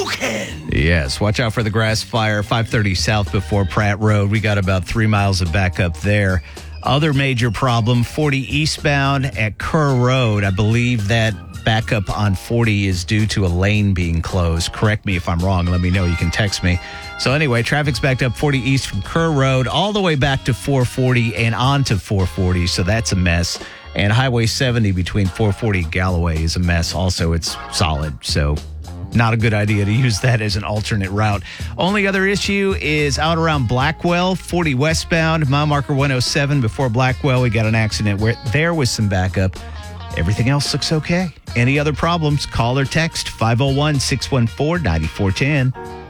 Hadouken! Yes, watch out for the grass fire, 530 south before Pratt Road. We got about 3 miles of backup there. Other major problem, 40 eastbound at Kerr Road. I believe that backup on 40 is due to a lane being closed. Correct me if I'm wrong. Let me know. You can text me. So anyway, traffic's backed up 40 east from Kerr Road all the way back to 440 and on to 440. So that's a mess. And Highway 70 between 440 and Galloway is a mess. Also, it's solid. So not a good idea to use that as an alternate route. Only other issue is out around Blackwell, 40 westbound, mile marker 107 before Blackwell. We got an accident where there was some backup. Everything else looks okay. Any other problems, call or text 501-614-9410.